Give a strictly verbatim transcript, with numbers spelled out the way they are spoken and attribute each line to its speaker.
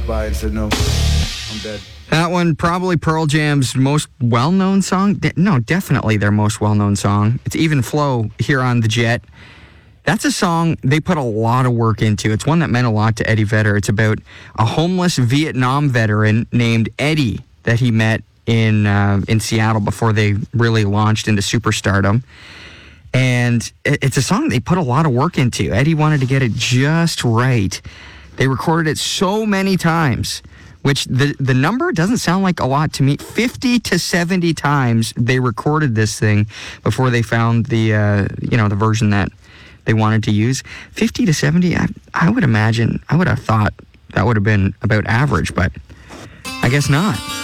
Speaker 1: walked by and said, no, I'm dead.
Speaker 2: That one, probably Pearl Jam's most well-known song. De- no, definitely their most well-known song. It's Even Flow here on The Jet. That's a song they put a lot of work into. It's one that meant a lot to Eddie Vedder. It's about a homeless Vietnam veteran named Eddie that he met in uh, in Seattle before they really launched into superstardom. And it's a song they put a lot of work into. Eddie wanted to get it just right. They recorded it so many times, which the, the number doesn't sound like a lot to me. fifty to seventy times they recorded this thing before they found the, uh, you know, the version that they wanted to use. fifty to seventy, I, I would imagine, I would have thought that would have been about average, but I guess not.